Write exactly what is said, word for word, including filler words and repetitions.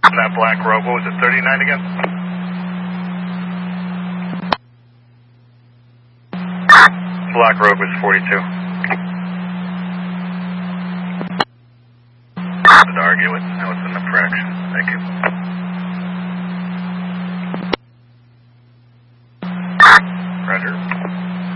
That black robe, what was it, thirty-nine again? Black robe was forty-two. To argue it, now it's in the fraction. Thank you.